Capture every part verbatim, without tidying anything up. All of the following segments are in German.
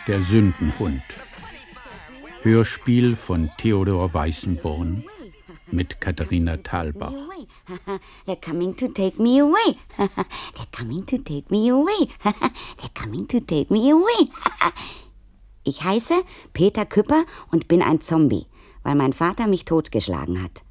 Der Sündenhund. Hörspiel von Theodor Weißenborn mit Katharina Thalbach. They're coming to take me away. They're coming to take me away. They're coming to take me away. Ich heiße Peter Küpper und bin ein Zombie, weil mein Vater mich totgeschlagen hat.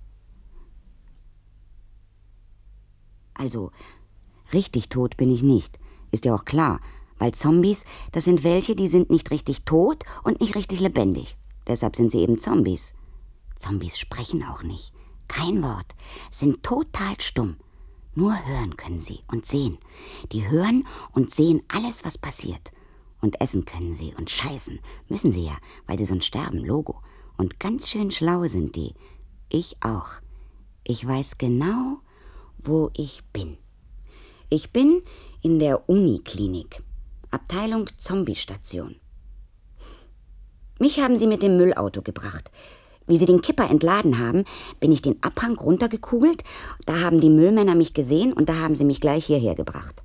Also, richtig tot bin ich nicht. Ist ja auch klar, weil Zombies, das sind welche, die sind nicht richtig tot und nicht richtig lebendig. Deshalb sind sie eben Zombies. Zombies sprechen auch nicht. Kein Wort. Sind total stumm. Nur hören können sie und sehen. Die hören und sehen alles, was passiert. Und essen können sie und scheißen. Müssen sie ja, weil sie sonst sterben, Logo. Und ganz schön schlau sind die. Ich auch. Ich weiß genau, wo ich bin. Ich bin in der Uniklinik. Abteilung Zombiestation. Mich haben sie mit dem Müllauto gebracht. Wie sie den Kipper entladen haben, bin ich den Abhang runtergekugelt. Da haben die Müllmänner mich gesehen und da haben sie mich gleich hierher gebracht.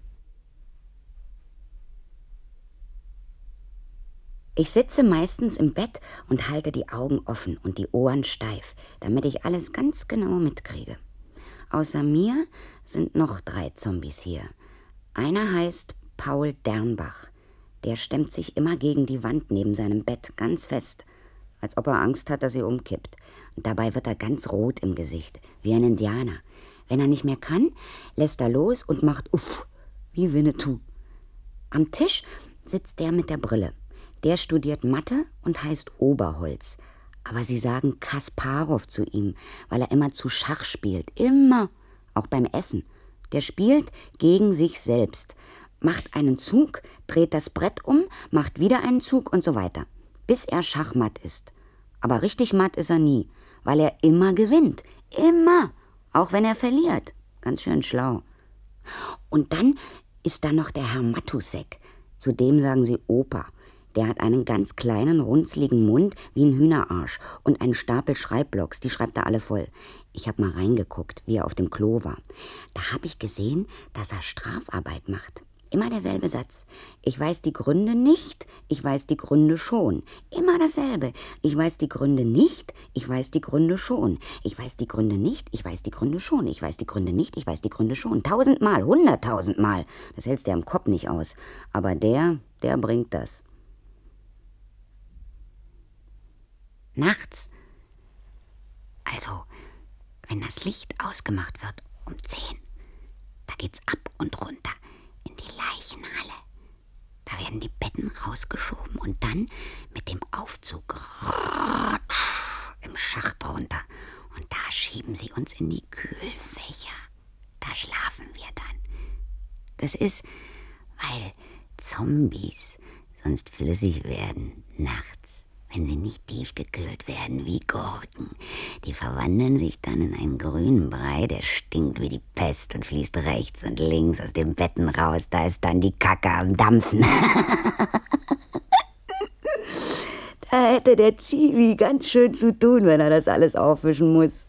Ich sitze meistens im Bett und halte die Augen offen und die Ohren steif, damit ich alles ganz genau mitkriege. Außer mir sind noch drei Zombies hier. Einer heißt Paul Dernbach. Der stemmt sich immer gegen die Wand neben seinem Bett ganz fest, als ob er Angst hat, dass sie umkippt. Und dabei wird er ganz rot im Gesicht, wie ein Indianer. Wenn er nicht mehr kann, lässt er los und macht Uff, wie Winnetou. Am Tisch sitzt der mit der Brille. Der studiert Mathe und heißt Oberholz. Aber sie sagen Kasparow zu ihm, weil er immer zu Schach spielt. Immer. Auch beim Essen. Der spielt gegen sich selbst. Macht einen Zug, dreht das Brett um, macht wieder einen Zug und so weiter. Bis er schachmatt ist. Aber richtig matt ist er nie, weil er immer gewinnt. Immer. Auch wenn er verliert. Ganz schön schlau. Und dann ist da noch der Herr Matusek. Zu dem sagen sie Opa. Der hat einen ganz kleinen, runzligen Mund wie ein Hühnerarsch und einen Stapel Schreibblocks, die schreibt er alle voll. Ich habe mal reingeguckt, wie er auf dem Klo war. Da habe ich gesehen, dass er Strafarbeit macht. Immer derselbe Satz. Ich weiß die Gründe nicht, ich weiß die Gründe schon. Immer dasselbe. Ich weiß die Gründe nicht, ich weiß die Gründe schon. Ich weiß die Gründe nicht, ich weiß die Gründe schon. Ich weiß die Gründe nicht, ich weiß die Gründe schon. Tausendmal, hunderttausendmal. Das hältst du ja im Kopf nicht aus. Aber der, der bringt das. Nachts, also wenn das Licht ausgemacht wird um zehn, da geht's ab und runter in die Leichenhalle. Da werden die Betten rausgeschoben und dann mit dem Aufzug im Schacht runter. Und da schieben sie uns in die Kühlfächer. Da schlafen wir dann. Das ist, weil Zombies sonst flüssig werden nachts. Wenn sie nicht tiefgekühlt werden wie Gurken. Die verwandeln sich dann in einen grünen Brei, der stinkt wie die Pest und fließt rechts und links aus den Betten raus. Da ist dann die Kacke am Dampfen. Da hätte der Zivi ganz schön zu tun, wenn er das alles aufwischen muss.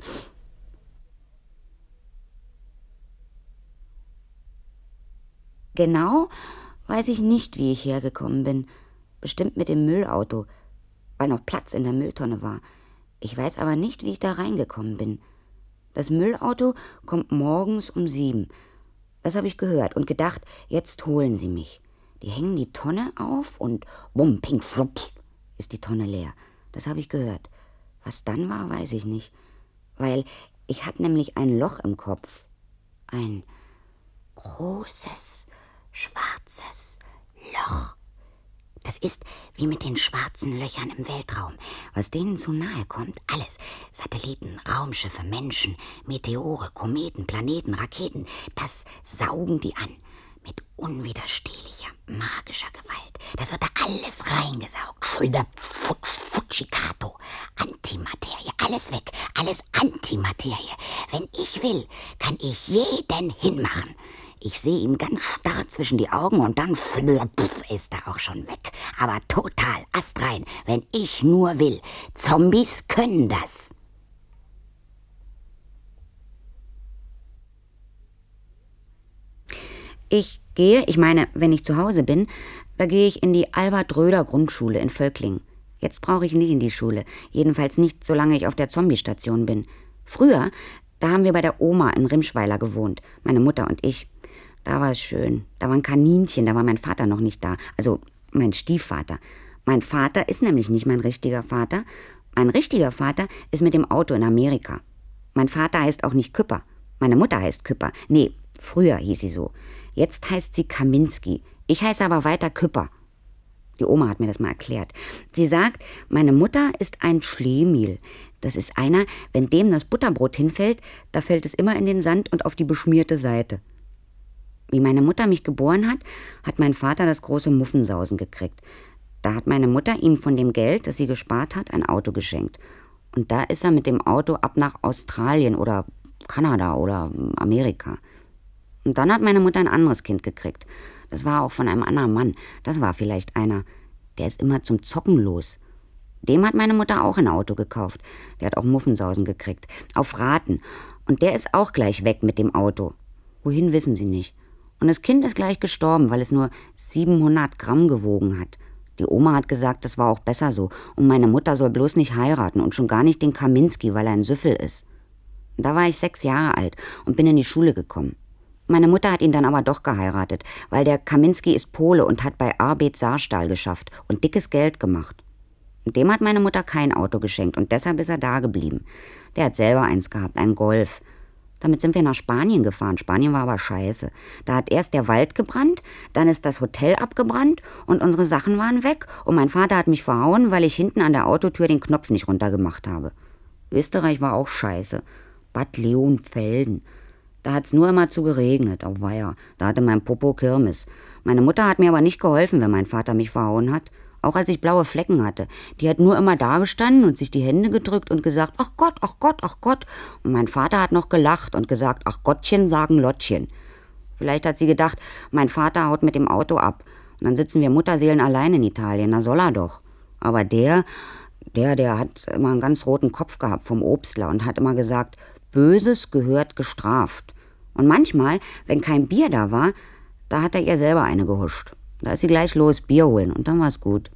Genau weiß ich nicht, wie ich hergekommen bin. Bestimmt mit dem Müllauto, weil noch Platz in der Mülltonne war. Ich weiß aber nicht, wie ich da reingekommen bin. Das Müllauto kommt morgens um sieben. Das habe ich gehört und gedacht, jetzt holen sie mich. Die hängen die Tonne auf und wumm, ping, flupp, ist die Tonne leer. Das habe ich gehört. Was dann war, weiß ich nicht. Weil ich hatte nämlich ein Loch im Kopf. Ein großes, schwarzes Loch. Das ist wie mit den schwarzen Löchern im Weltraum. Was denen zu nahe kommt, alles. Satelliten, Raumschiffe, Menschen, Meteore, Kometen, Planeten, Raketen. Das saugen die an. Mit unwiderstehlicher, magischer Gewalt. Das wird da alles reingesaugt. Futschikato. Antimaterie. Alles weg. Alles Antimaterie. Wenn ich will, kann ich jeden hinmachen. Ich sehe ihm ganz starr zwischen die Augen und dann pff, ist er auch schon weg. Aber total astrein, wenn ich nur will. Zombies können das. Ich gehe, ich meine, wenn ich zu Hause bin, da gehe ich in die Albert-Röder-Grundschule in Völklingen. Jetzt brauche ich nicht in die Schule, jedenfalls nicht, solange ich auf der Zombie-Station bin. Früher, da haben wir bei der Oma in Rimschweiler gewohnt, meine Mutter und ich. Da war es schön, da waren Kaninchen, da war mein Vater noch nicht da, also mein Stiefvater. Mein Vater ist nämlich nicht mein richtiger Vater. Mein richtiger Vater ist mit dem Auto in Amerika. Mein Vater heißt auch nicht Küpper. Meine Mutter heißt Küpper. Nee, früher hieß sie so. Jetzt heißt sie Kaminski. Ich heiße aber weiter Küpper. Die Oma hat mir das mal erklärt. Sie sagt, meine Mutter ist ein Schlemiel. Das ist einer, wenn dem das Butterbrot hinfällt, da fällt es immer in den Sand und auf die beschmierte Seite. Wie meine Mutter mich geboren hat, hat mein Vater das große Muffensausen gekriegt. Da hat meine Mutter ihm von dem Geld, das sie gespart hat, ein Auto geschenkt. Und da ist er mit dem Auto ab nach Australien oder Kanada oder Amerika. Und dann hat meine Mutter ein anderes Kind gekriegt. Das war auch von einem anderen Mann. Das war vielleicht einer. Der ist immer zum Zocken los. Dem hat meine Mutter auch ein Auto gekauft. Der hat auch Muffensausen gekriegt. Auf Raten. Und der ist auch gleich weg mit dem Auto. Wohin, wissen sie nicht. Und das Kind ist gleich gestorben, weil es nur siebenhundert Gramm gewogen hat. Die Oma hat gesagt, das war auch besser so. Und meine Mutter soll bloß nicht heiraten und schon gar nicht den Kaminski, weil er ein Süffel ist. Da war ich sechs Jahre alt und bin in die Schule gekommen. Meine Mutter hat ihn dann aber doch geheiratet, weil der Kaminski ist Pole und hat bei Arbet Saarstahl geschafft und dickes Geld gemacht. Und dem hat meine Mutter kein Auto geschenkt und deshalb ist er da geblieben. Der hat selber eins gehabt, einen Golf. Damit sind wir nach Spanien gefahren. Spanien war aber scheiße. Da hat erst der Wald gebrannt, dann ist das Hotel abgebrannt und unsere Sachen waren weg. Und mein Vater hat mich verhauen, weil ich hinten an der Autotür den Knopf nicht runtergemacht habe. Österreich war auch scheiße. Bad Leonfelden. Da hat's nur immer zu geregnet. Oh weia, da hatte mein Popo Kirmes. Meine Mutter hat mir aber nicht geholfen, wenn mein Vater mich verhauen hat. Auch als ich blaue Flecken hatte. Die hat nur immer dagestanden und sich die Hände gedrückt und gesagt, ach Gott, ach Gott, ach Gott. Und mein Vater hat noch gelacht und gesagt, ach Gottchen, sagen Lottchen. Vielleicht hat sie gedacht, mein Vater haut mit dem Auto ab. Und dann sitzen wir Mutterseelen allein in Italien, na soll er doch. Aber der, der, der hat immer einen ganz roten Kopf gehabt vom Obstler und hat immer gesagt, Böses gehört gestraft. Und manchmal, wenn kein Bier da war, da hat er ihr selber eine gehuscht. Da ist sie gleich los, Bier holen und dann war's gut.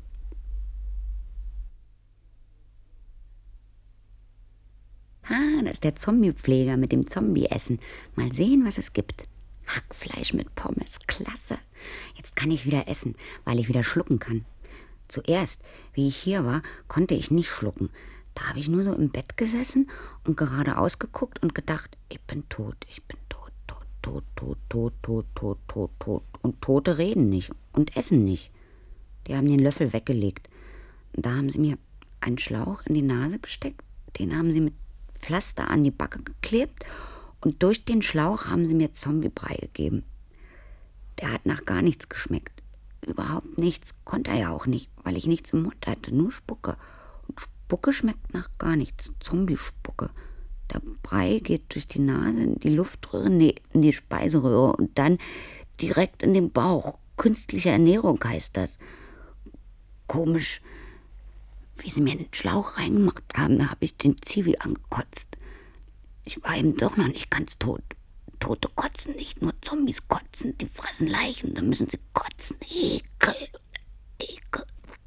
Ah, das ist der Zombiepfleger mit dem Zombie-Essen. Mal sehen, was es gibt. Hackfleisch mit Pommes, klasse. Jetzt kann ich wieder essen, weil ich wieder schlucken kann. Zuerst, wie ich hier war, konnte ich nicht schlucken. Da habe ich nur so im Bett gesessen und geradeaus geguckt und gedacht, ich bin tot, ich bin tot, tot, tot, tot, tot, tot, tot, tot, tot. Und Tote reden nicht und essen nicht. Die haben den Löffel weggelegt. Und da haben sie mir einen Schlauch in die Nase gesteckt, den haben sie mit Pflaster an die Backe geklebt und durch den Schlauch haben sie mir Zombiebrei gegeben. Der hat nach gar nichts geschmeckt. Überhaupt nichts, konnte er ja auch nicht, weil ich nichts im Mund hatte, nur Spucke. Und Spucke schmeckt nach gar nichts, Zombiespucke. Der Brei geht durch die Nase, in die Luftröhre, nee, in die Speiseröhre und dann direkt in den Bauch. Künstliche Ernährung heißt das. Komisch. Wie sie mir einen Schlauch reingemacht haben, da habe ich den Zivi angekotzt. Ich war eben doch noch nicht ganz tot. Tote kotzen nicht, nur Zombies kotzen. Die fressen Leichen, dann müssen sie kotzen. Ekel, Ekel.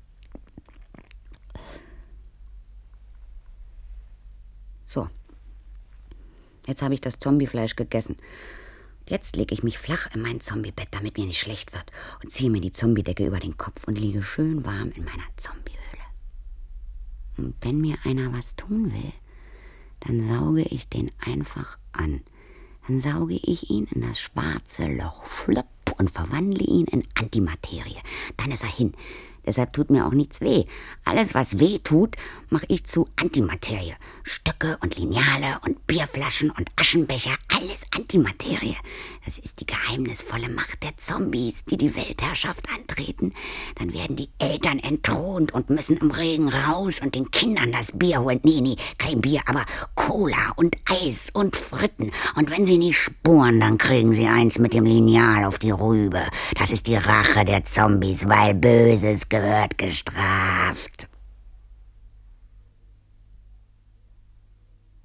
So. Jetzt habe ich das Zombiefleisch gegessen. Jetzt lege ich mich flach in mein Zombiebett, damit mir nicht schlecht wird, und ziehe mir die Zombiedecke über den Kopf und liege schön warm in meiner Zombiehöhle. Und wenn mir einer was tun will, dann sauge ich den einfach an. Dann sauge ich ihn in das schwarze Loch, schlupp, und verwandle ihn in Antimaterie. Dann ist er hin. Deshalb tut mir auch nichts weh. Alles, was weh tut, mache ich zu Antimaterie. Stöcke und Lineale und Bierflaschen und Aschenbecher, alles Antimaterie. Das ist die geheimnisvolle Macht der Zombies, die die Weltherrschaft antreten. Dann werden die Eltern entthront und müssen im Regen raus und den Kindern das Bier holen. Nee, nee, kein Bier, aber Cola und Eis und Fritten. Und wenn sie nicht spuren, dann kriegen sie eins mit dem Lineal auf die Rübe. Das ist die Rache der Zombies, weil Böses gehört gestraft.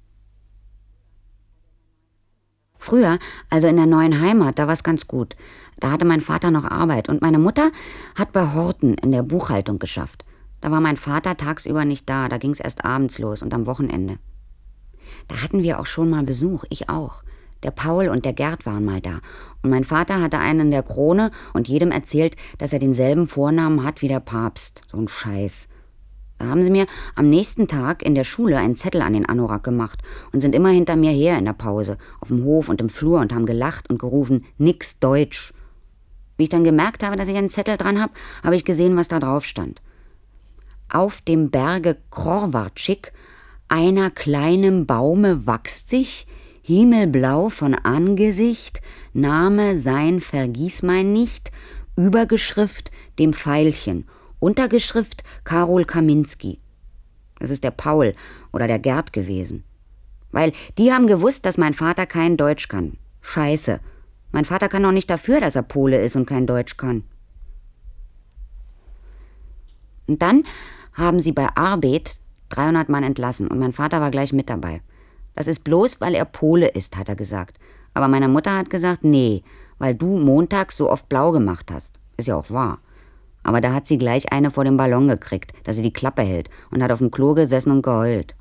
Früher, also in der neuen Heimat, da war es ganz gut. Da hatte mein Vater noch Arbeit und meine Mutter hat bei Horten in der Buchhaltung geschafft. Da war mein Vater tagsüber nicht da, da ging es erst abends los und am Wochenende. Da hatten wir auch schon mal Besuch, ich auch. Der Paul und der Gerd waren mal da. Und mein Vater hatte einen in der Krone und jedem erzählt, dass er denselben Vornamen hat wie der Papst. So ein Scheiß. Da haben sie mir am nächsten Tag in der Schule einen Zettel an den Anorak gemacht und sind immer hinter mir her in der Pause, auf dem Hof und im Flur und haben gelacht und gerufen, nix Deutsch. Wie ich dann gemerkt habe, dass ich einen Zettel dran habe, habe ich gesehen, was da drauf stand. Auf dem Berge Korwartschik, einer kleinen Baume wachst sich, himmelblau von Angesicht, Name sein vergießmein nicht, Übergeschrift dem Veilchen, Untergeschrift Karol Kaminski. Das ist der Paul oder der Gerd gewesen. Weil die haben gewusst, dass mein Vater kein Deutsch kann. Scheiße. Mein Vater kann doch nicht dafür, dass er Pole ist und kein Deutsch kann. Und dann haben sie bei Arbeit dreihundert Mann entlassen und mein Vater war gleich mit dabei. Das ist bloß, weil er Pole ist, hat er gesagt. Aber meine Mutter hat gesagt, nee, weil du montags so oft blau gemacht hast. Ist ja auch wahr. Aber da hat sie gleich eine vor dem Ballon gekriegt, dass sie die Klappe hält und hat auf dem Klo gesessen und geheult.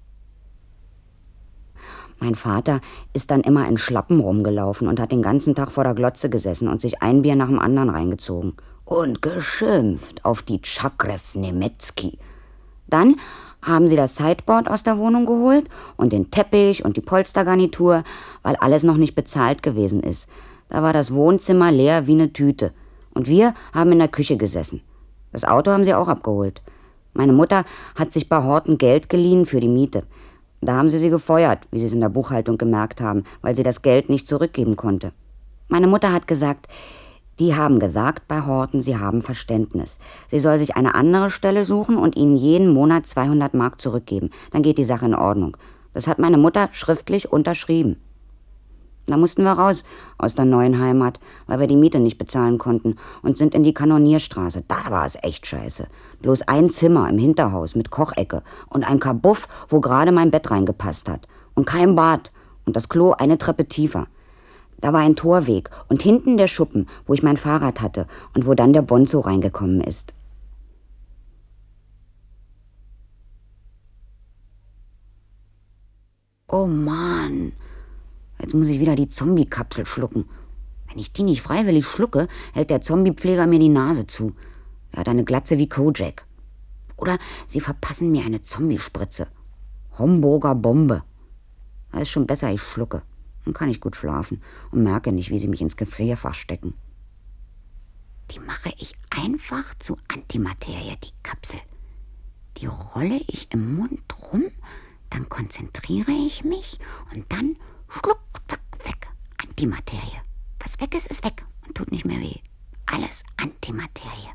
Mein Vater ist dann immer in Schlappen rumgelaufen und hat den ganzen Tag vor der Glotze gesessen und sich ein Bier nach dem anderen reingezogen. Und geschimpft auf die Tschakrew Nemetzki. Dann haben sie das Sideboard aus der Wohnung geholt und den Teppich und die Polstergarnitur, weil alles noch nicht bezahlt gewesen ist. Da war das Wohnzimmer leer wie eine Tüte. Und wir haben in der Küche gesessen. Das Auto haben sie auch abgeholt. Meine Mutter hat sich bei Horten Geld geliehen für die Miete. Da haben sie sie gefeuert, wie sie es in der Buchhaltung gemerkt haben, weil sie das Geld nicht zurückgeben konnte. Meine Mutter hat gesagt, die haben gesagt bei Horten, sie haben Verständnis. Sie soll sich eine andere Stelle suchen und ihnen jeden Monat zweihundert Mark zurückgeben. Dann geht die Sache in Ordnung. Das hat meine Mutter schriftlich unterschrieben. Da mussten wir raus aus der neuen Heimat, weil wir die Miete nicht bezahlen konnten und sind in die Kanonierstraße. Da war es echt scheiße. Bloß ein Zimmer im Hinterhaus mit Kochecke und ein Kabuff, wo gerade mein Bett reingepasst hat. Und kein Bad und das Klo eine Treppe tiefer. Da war ein Torweg und hinten der Schuppen, wo ich mein Fahrrad hatte und wo dann der Bonzo reingekommen ist. Oh Mann, jetzt muss ich wieder die Zombie-Kapsel schlucken. Wenn ich die nicht freiwillig schlucke, hält der Zombie-Pfleger mir die Nase zu. Er hat eine Glatze wie Kojak. Oder sie verpassen mir eine Zombie-Spritze. Homburger Bombe. Da ist schon besser, ich schlucke. Dann kann ich gut schlafen und merke nicht, wie sie mich ins Gefrierfach stecken. Die mache ich einfach zu Antimaterie, die Kapsel. Die rolle ich im Mund rum, dann konzentriere ich mich und dann schluck, zack, weg. Antimaterie. Was weg ist, ist weg und tut nicht mehr weh. Alles Antimaterie.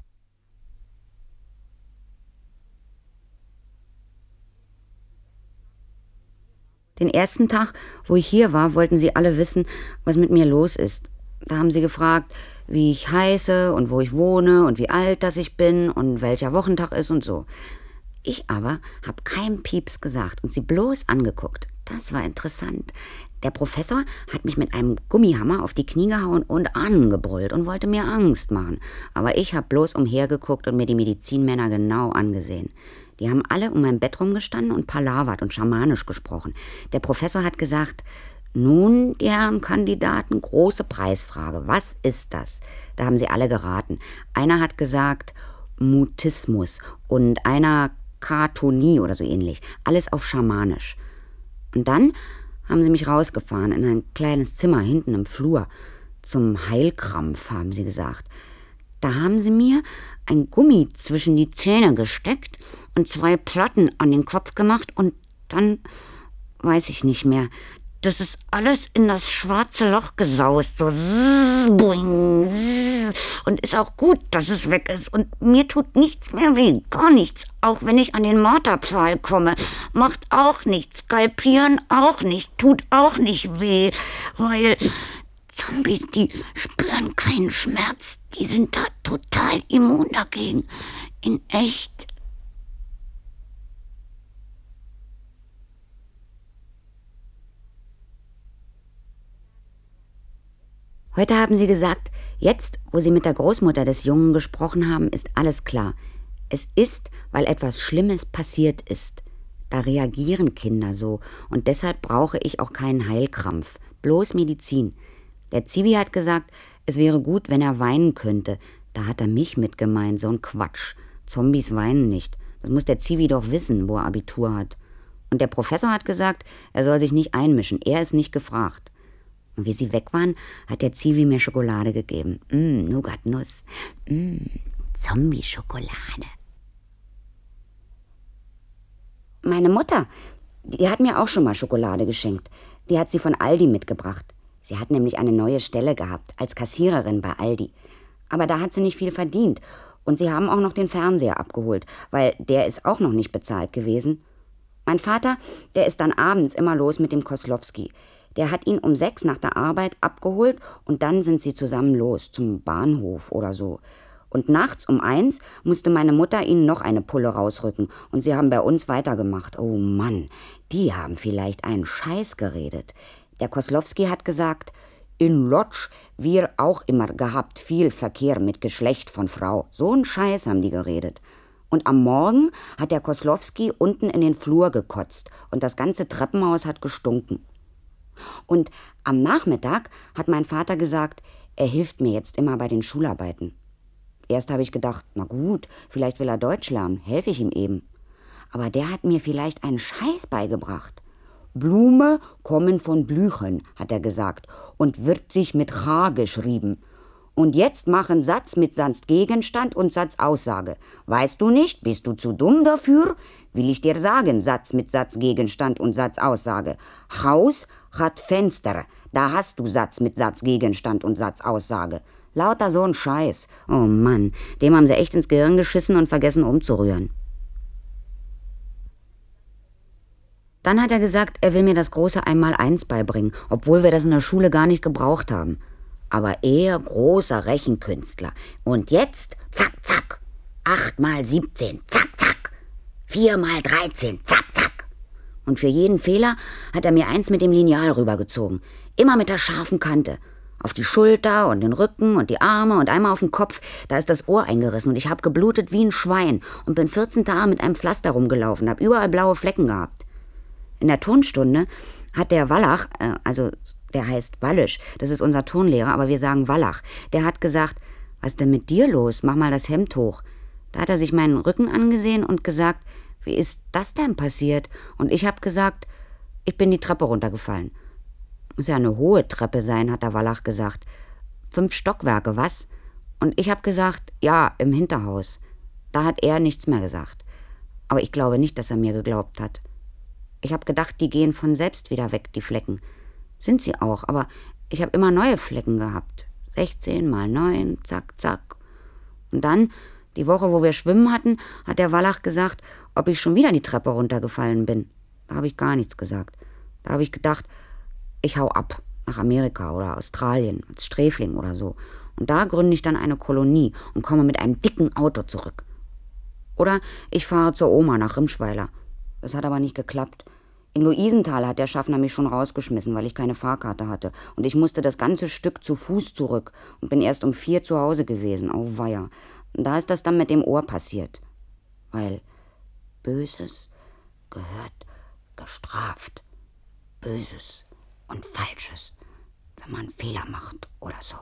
Den ersten Tag, wo ich hier war, wollten sie alle wissen, was mit mir los ist. Da haben sie gefragt, wie ich heiße und wo ich wohne und wie alt das ich bin und welcher Wochentag ist und so. Ich aber habe keinem Pieps gesagt und sie bloß angeguckt. Das war interessant. Der Professor hat mich mit einem Gummihammer auf die Knie gehauen und angebrüllt und wollte mir Angst machen. Aber ich habe bloß umhergeguckt und mir die Medizinmänner genau angesehen. Die haben alle um mein Bett rumgestanden und palavert und schamanisch gesprochen. Der Professor hat gesagt, nun, die Herren Kandidaten, große Preisfrage. Was ist das? Da haben sie alle geraten. Einer hat gesagt, Mutismus und einer Katonie oder so ähnlich. Alles auf schamanisch. Und dann haben sie mich rausgefahren in ein kleines Zimmer hinten im Flur. Zum Heilkrampf, haben sie gesagt. Da haben sie mir ein Gummi zwischen die Zähne gesteckt und zwei Platten an den Kopf gemacht und dann weiß ich nicht mehr. Das ist alles in das schwarze Loch gesaust, so zzz, boing, zzz. Und ist auch gut, dass es weg ist. Und mir tut nichts mehr weh, gar nichts. Auch wenn ich an den Marterpfahl komme, macht auch nichts. Skalpieren auch nicht, tut auch nicht weh, weil Zombies, die spüren keinen Schmerz. Die sind da total immun dagegen. In echt. Heute haben sie gesagt, jetzt, wo sie mit der Großmutter des Jungen gesprochen haben, ist alles klar. Es ist, weil etwas Schlimmes passiert ist. Da reagieren Kinder so und deshalb brauche ich auch keinen Heilkrampf, bloß Medizin. Der Zivi hat gesagt, es wäre gut, wenn er weinen könnte. Da hat er mich mit gemeint, so ein Quatsch. Zombies weinen nicht. Das muss der Zivi doch wissen, wo er Abitur hat. Und der Professor hat gesagt, er soll sich nicht einmischen, er ist nicht gefragt. Und wie sie weg waren, hat der Zivi mir Schokolade gegeben. Mmm, Nougat-Nuss. Mmm, Zombie-Schokolade. Meine Mutter, die hat mir auch schon mal Schokolade geschenkt. Die hat sie von Aldi mitgebracht. Sie hat nämlich eine neue Stelle gehabt, als Kassiererin bei Aldi. Aber da hat sie nicht viel verdient. Und sie haben auch noch den Fernseher abgeholt, weil der ist auch noch nicht bezahlt gewesen. Mein Vater, der ist dann abends immer los mit dem Koslowski. Der hat ihn um sechs nach der Arbeit abgeholt und dann sind sie zusammen los, zum Bahnhof oder so. Und nachts um eins musste meine Mutter ihnen noch eine Pulle rausrücken und sie haben bei uns weitergemacht. Oh Mann, die haben vielleicht einen Scheiß geredet. Der Koslowski hat gesagt, in Lodz wir auch immer gehabt viel Verkehr mit Geschlecht von Frau. So einen Scheiß haben die geredet. Und am Morgen hat der Koslowski unten in den Flur gekotzt und das ganze Treppenhaus hat gestunken. Und am Nachmittag hat mein Vater gesagt, er hilft mir jetzt immer bei den Schularbeiten. Erst habe ich gedacht, na gut, vielleicht will er Deutsch lernen, helfe ich ihm eben. Aber der hat mir vielleicht einen Scheiß beigebracht. Blume kommen von Blüchen, hat er gesagt, und wird sich mit H geschrieben. Und jetzt machen Satz mit Satzgegenstand und Satzaussage. Weißt du nicht, bist du zu dumm dafür? Will ich dir sagen, Satz mit Satzgegenstand und Satzaussage. Haus hat Fenster, da hast du Satz mit Satzgegenstand und Satzaussage. Lauter so ein Scheiß. Oh Mann, dem haben sie echt ins Gehirn geschissen und vergessen umzurühren. Dann hat er gesagt, er will mir das große Einmaleins beibringen, obwohl wir das in der Schule gar nicht gebraucht haben. Aber er, großer Rechenkünstler. Und jetzt, zack, zack, acht mal siebzehn, zack, zack, vier mal dreizehn, zack, zack. Und für jeden Fehler hat er mir eins mit dem Lineal rübergezogen. Immer mit der scharfen Kante. Auf die Schulter und den Rücken und die Arme und einmal auf den Kopf. Da ist das Ohr eingerissen und ich habe geblutet wie ein Schwein und bin vierzehn Tage mit einem Pflaster rumgelaufen, habe überall blaue Flecken gehabt. In der Turnstunde hat der Wallach, äh, also der heißt Wallisch, das ist unser Turnlehrer, aber wir sagen Wallach, der hat gesagt, was ist denn mit dir los? Mach mal das Hemd hoch. Da hat er sich meinen Rücken angesehen und gesagt, wie ist das denn passiert? Und ich habe gesagt, ich bin die Treppe runtergefallen. Muss ja eine hohe Treppe sein, hat der Wallach gesagt. Fünf Stockwerke, was? Und ich habe gesagt, ja, im Hinterhaus. Da hat er nichts mehr gesagt. Aber ich glaube nicht, dass er mir geglaubt hat. Ich habe gedacht, die gehen von selbst wieder weg, die Flecken. Sind sie auch, aber ich habe immer neue Flecken gehabt. sechzehn mal neun, zack, zack. Und dann, die Woche, wo wir schwimmen hatten, hat der Wallach gesagt, ob ich schon wieder die Treppe runtergefallen bin. Da habe ich gar nichts gesagt. Da habe ich gedacht, ich hau ab nach Amerika oder Australien als Sträfling oder so. Und da gründe ich dann eine Kolonie und komme mit einem dicken Auto zurück. Oder ich fahre zur Oma nach Rimschweiler. Das hat aber nicht geklappt. In Luisenthal hat der Schaffner mich schon rausgeschmissen, weil ich keine Fahrkarte hatte. Und ich musste das ganze Stück zu Fuß zurück und bin erst um vier zu Hause gewesen. Oh weia. Und da ist das dann mit dem Ohr passiert. Weil Böses gehört gestraft. Böses und Falsches, wenn man Fehler macht oder so.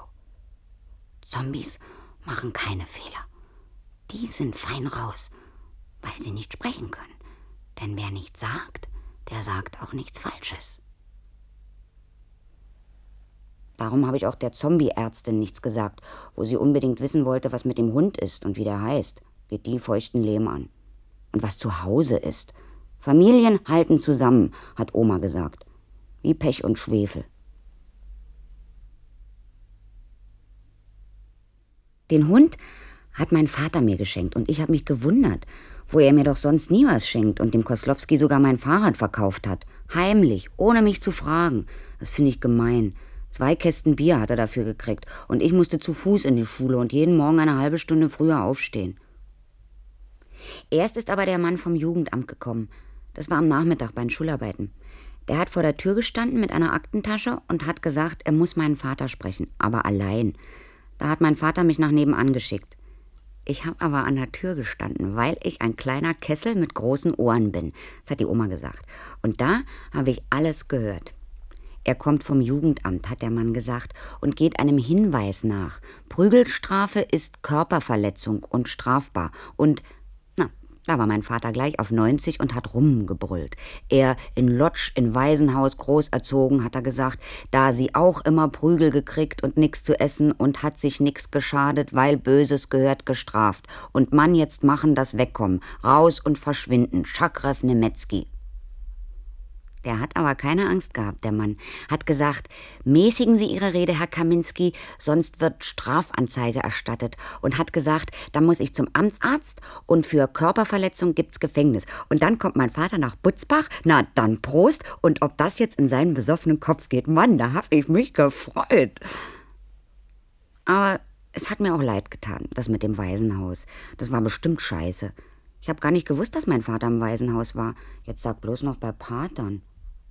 Zombies machen keine Fehler. Die sind fein raus, weil sie nicht sprechen können. Denn wer nichts sagt, der sagt auch nichts Falsches. Darum habe ich auch der Zombie-Ärztin nichts gesagt, wo sie unbedingt wissen wollte, was mit dem Hund ist und wie der heißt. Geht die feuchten Lehm an. Und was zu Hause ist. Familien halten zusammen, hat Oma gesagt. Wie Pech und Schwefel. Den Hund hat mein Vater mir geschenkt und ich habe mich gewundert, wo er mir doch sonst nie was schenkt und dem Koslowski sogar mein Fahrrad verkauft hat. Heimlich, ohne mich zu fragen. Das finde ich gemein. Zwei Kästen Bier hat er dafür gekriegt und ich musste zu Fuß in die Schule und jeden Morgen eine halbe Stunde früher aufstehen. Erst ist aber der Mann vom Jugendamt gekommen. Das war am Nachmittag bei den Schularbeiten. Der hat vor der Tür gestanden mit einer Aktentasche und hat gesagt, er muss meinen Vater sprechen, aber allein. Da hat mein Vater mich nach nebenan geschickt. Ich habe aber an der Tür gestanden, weil ich ein kleiner Kessel mit großen Ohren bin. Das hat die Oma gesagt. Und da habe ich alles gehört. Er kommt vom Jugendamt, hat der Mann gesagt, und geht einem Hinweis nach. Prügelstrafe ist Körperverletzung und strafbar. Und, na, da war mein Vater gleich auf neunzig und hat rumgebrüllt. Er in Lodge, in Waisenhaus groß erzogen, hat er gesagt, da sie auch immer Prügel gekriegt und nix zu essen und hat sich nix geschadet, weil Böses gehört gestraft. Und Mann jetzt machen, das wegkommen. Raus und verschwinden. Schakrev Nemetzky. Der hat aber keine Angst gehabt, der Mann. Hat gesagt, mäßigen Sie Ihre Rede, Herr Kaminski, sonst wird Strafanzeige erstattet. Und hat gesagt, da muss ich zum Amtsarzt und für Körperverletzung gibt's Gefängnis. Und dann kommt mein Vater nach Butzbach, na dann Prost. Und ob das jetzt in seinen besoffenen Kopf geht, Mann, da hab ich mich gefreut. Aber es hat mir auch leid getan, das mit dem Waisenhaus. Das war bestimmt scheiße. Ich habe gar nicht gewusst, dass mein Vater im Waisenhaus war. Jetzt sag bloß noch bei Patern.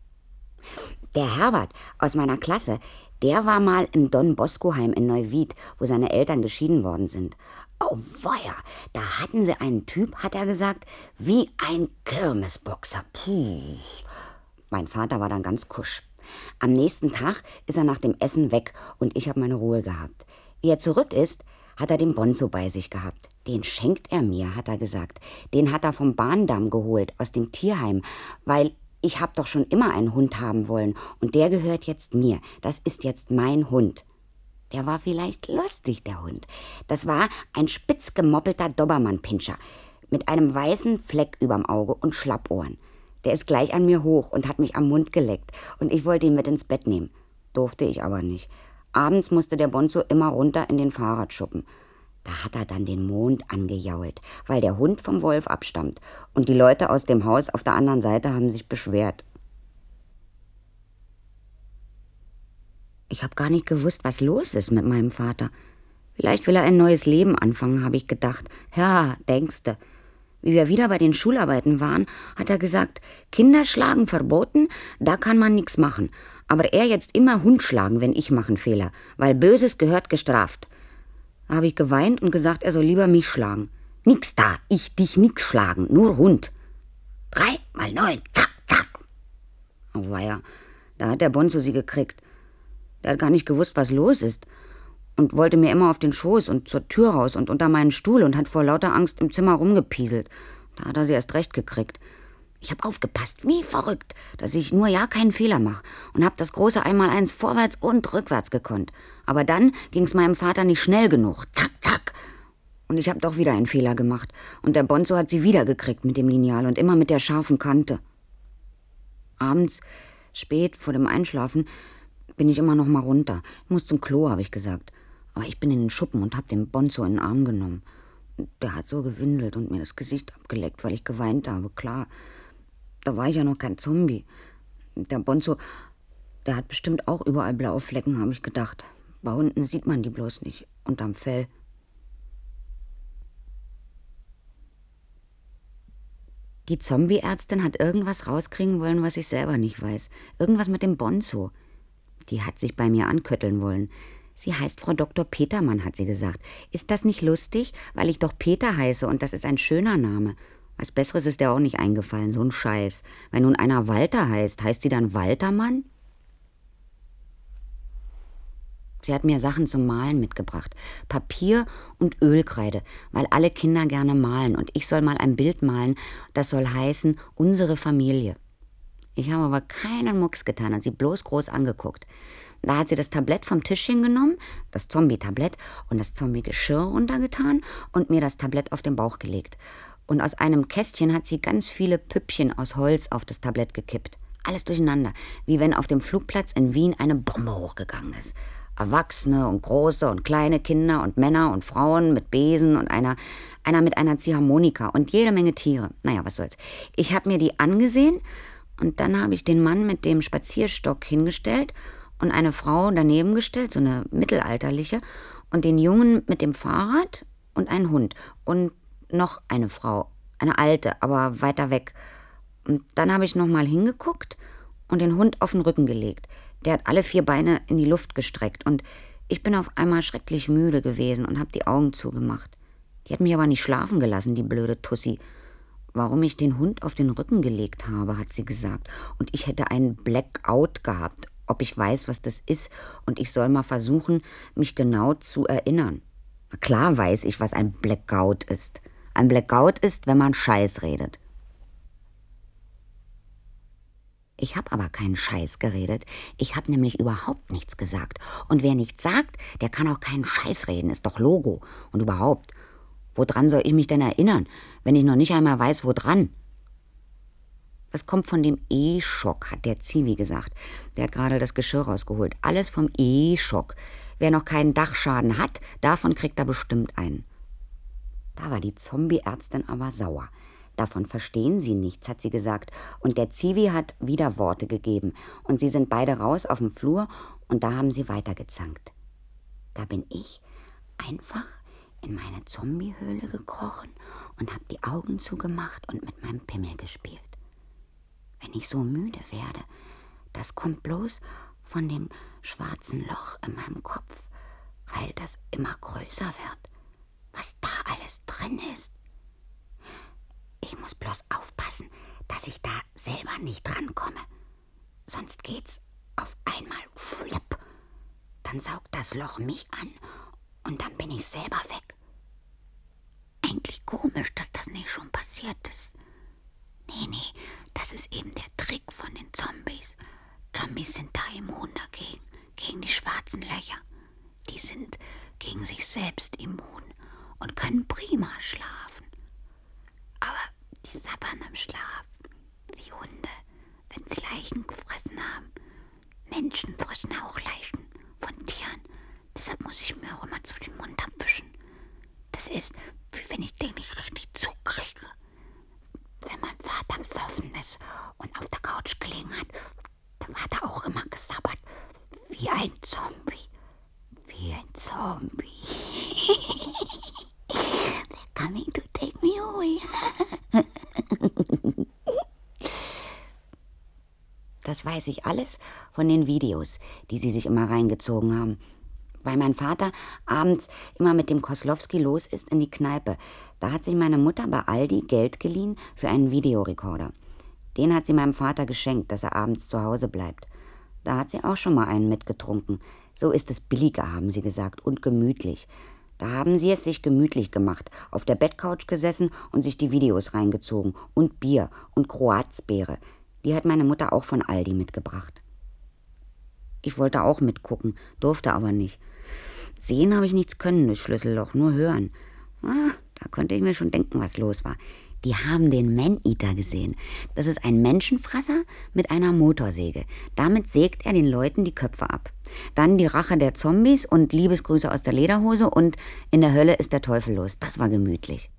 Der Herbert aus meiner Klasse, der war mal im Don Bosco Heim in Neuwied, wo seine Eltern geschieden worden sind. Oh weia, da hatten sie einen Typ, hat er gesagt, wie ein Kirmesboxer. Puh. Mein Vater war dann ganz kusch. Am nächsten Tag ist er nach dem Essen weg und ich habe meine Ruhe gehabt. Wie er zurück ist, hat er den Bonzo bei sich gehabt. Den schenkt er mir, hat er gesagt. Den hat er vom Bahndamm geholt, aus dem Tierheim, weil ich hab doch schon immer einen Hund haben wollen und der gehört jetzt mir. Das ist jetzt mein Hund. Der war vielleicht lustig, der Hund. Das war ein spitz gemoppelter Dobermann-Pinscher mit einem weißen Fleck überm Auge und Schlappohren. Der ist gleich an mir hoch und hat mich am Mund geleckt und ich wollte ihn mit ins Bett nehmen. Durfte ich aber nicht. Abends musste der Bonzo immer runter in den Fahrradschuppen. Da hat er dann den Mond angejault, weil der Hund vom Wolf abstammt. Und die Leute aus dem Haus auf der anderen Seite haben sich beschwert. Ich habe gar nicht gewusst, was los ist mit meinem Vater. Vielleicht will er ein neues Leben anfangen, habe ich gedacht. Ja, denkste. Wie wir wieder bei den Schularbeiten waren, hat er gesagt, Kinder schlagen verboten, da kann man nichts machen. Aber er jetzt immer Hund schlagen, wenn ich mache einen Fehler, weil Böses gehört gestraft. Da habe ich geweint und gesagt, er soll lieber mich schlagen. Nix da, ich dich nix schlagen, nur Hund. Drei mal neun, zack, zack. Oh weia, da hat der Bonzo sie gekriegt. Der hat gar nicht gewusst, was los ist. Und wollte mir immer auf den Schoß und zur Tür raus und unter meinen Stuhl und hat vor lauter Angst im Zimmer rumgepieselt. Da hat er sie erst recht gekriegt. Ich habe aufgepasst, wie verrückt, dass ich nur ja keinen Fehler mache und habe das große Einmaleins vorwärts und rückwärts gekonnt. Aber dann ging's meinem Vater nicht schnell genug. Zack, zack. Und ich habe doch wieder einen Fehler gemacht. Und der Bonzo hat sie wieder gekriegt mit dem Lineal und immer mit der scharfen Kante. Abends, spät vor dem Einschlafen, bin ich immer noch mal runter. Ich muss zum Klo, habe ich gesagt. Aber ich bin in den Schuppen und habe den Bonzo in den Arm genommen. Der hat so gewindelt und mir das Gesicht abgeleckt, weil ich geweint habe, klar. Da war ich ja noch kein Zombie. Der Bonzo, der hat bestimmt auch überall blaue Flecken, habe ich gedacht. Bei Hunden sieht man die bloß nicht, unterm Fell. Die Zombie-Ärztin hat irgendwas rauskriegen wollen, was ich selber nicht weiß. Irgendwas mit dem Bonzo. Die hat sich bei mir ankötteln wollen. Sie heißt Frau Doktor Petermann, hat sie gesagt. Ist das nicht lustig, weil ich doch Peter heiße und das ist ein schöner Name. Was Besseres ist der auch nicht eingefallen, so ein Scheiß. Wenn nun einer Walter heißt, heißt sie dann Waltermann? Sie hat mir Sachen zum Malen mitgebracht. Papier und Ölkreide, weil alle Kinder gerne malen. Und ich soll mal ein Bild malen, das soll heißen, unsere Familie. Ich habe aber keinen Mucks getan, hat sie bloß groß angeguckt. Da hat sie das Tablett vom Tischchen genommen, das Zombie-Tablett, und das Zombie-Geschirr runtergetan und mir das Tablett auf den Bauch gelegt. Und aus einem Kästchen hat sie ganz viele Püppchen aus Holz auf das Tablett gekippt. Alles durcheinander, wie wenn auf dem Flugplatz in Wien eine Bombe hochgegangen ist. Erwachsene und große und kleine Kinder und Männer und Frauen mit Besen und einer, einer mit einer Ziehharmonika und jede Menge Tiere. Naja, was soll's. Ich habe mir die angesehen und dann habe ich den Mann mit dem Spazierstock hingestellt und eine Frau daneben gestellt, so eine mittelalterliche, und den Jungen mit dem Fahrrad und einen Hund und noch eine Frau, eine alte, aber weiter weg. Und dann habe ich noch mal hingeguckt und den Hund auf den Rücken gelegt. Der hat alle vier Beine in die Luft gestreckt und ich bin auf einmal schrecklich müde gewesen und habe die Augen zugemacht. Die hat mich aber nicht schlafen gelassen, die blöde Tussi. Warum ich den Hund auf den Rücken gelegt habe, hat sie gesagt. Und ich hätte einen Blackout gehabt, ob ich weiß, was das ist. Und ich soll mal versuchen, mich genau zu erinnern. Na klar weiß ich, was ein Blackout ist. Ein Blackout ist, wenn man Scheiß redet. Ich habe aber keinen Scheiß geredet. Ich habe nämlich überhaupt nichts gesagt. Und wer nichts sagt, der kann auch keinen Scheiß reden. Ist doch Logo. Und überhaupt. Woran soll ich mich denn erinnern, wenn ich noch nicht einmal weiß, woran? Das kommt von dem E-Schock, hat der Zivi gesagt. Der hat gerade das Geschirr rausgeholt. Alles vom E-Schock. Wer noch keinen Dachschaden hat, davon kriegt er bestimmt einen. Da war die Zombie-Ärztin aber sauer. Davon verstehen sie nichts, hat sie gesagt. Und der Zivi hat wieder Worte gegeben. Und sie sind beide raus auf dem Flur und da haben sie weitergezankt. Da bin ich einfach in meine Zombiehöhle gekrochen und hab die Augen zugemacht und mit meinem Pimmel gespielt. Wenn ich so müde werde, das kommt bloß von dem schwarzen Loch in meinem Kopf, weil das immer größer wird, was da alles drin ist. Ich muss bloß aufpassen, dass ich da selber nicht drankomme. Sonst geht's auf einmal flipp. Dann saugt das Loch mich an und dann bin ich selber weg. Eigentlich komisch, dass das nicht schon passiert ist. Nee, nee, das ist eben der Trick von den Zombies. Zombies sind da immun dagegen, gegen die schwarzen Löcher. Die sind gegen sich selbst immun und können prima schlafen. Aber die sabbern im Schlaf, wie Hunde, wenn sie Leichen gefressen haben. Menschen fressen auch Leichen von Tieren. Deshalb muss ich mir auch immer zu den Mund abwischen. Das ist, wie wenn ich den nicht richtig zukriege. Wenn mein Vater besoffen ist und auf der Couch gelegen hat, dann hat er auch immer gesabbert. Wie ein Zombie. Wie ein Zombie. They're coming to take me away. Das weiß ich alles von den Videos, die sie sich immer reingezogen haben. Weil mein Vater abends immer mit dem Koslowski los ist in die Kneipe. Da hat sich meine Mutter bei Aldi Geld geliehen für einen Videorekorder. Den hat sie meinem Vater geschenkt, dass er abends zu Hause bleibt. Da hat sie auch schon mal einen mitgetrunken. So ist es billiger, haben sie gesagt, und gemütlich. Da haben sie es sich gemütlich gemacht, auf der Bettcouch gesessen und sich die Videos reingezogen. Und Bier und Kroatsbeere. Die hat meine Mutter auch von Aldi mitgebracht. Ich wollte auch mitgucken, durfte aber nicht. Sehen habe ich nichts können, das Schlüsselloch, nur hören. Ah, da konnte ich mir schon denken, was los war. Die haben den Man-Eater gesehen. Das ist ein Menschenfresser mit einer Motorsäge. Damit sägt er den Leuten die Köpfe ab. Dann die Rache der Zombies und Liebesgrüße aus der Lederhose und in der Hölle ist der Teufel los. Das war gemütlich.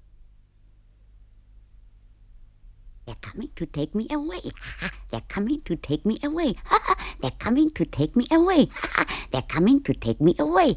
They're coming to take me away. They're coming to take me away. They're coming to take me away. They're coming to take me away.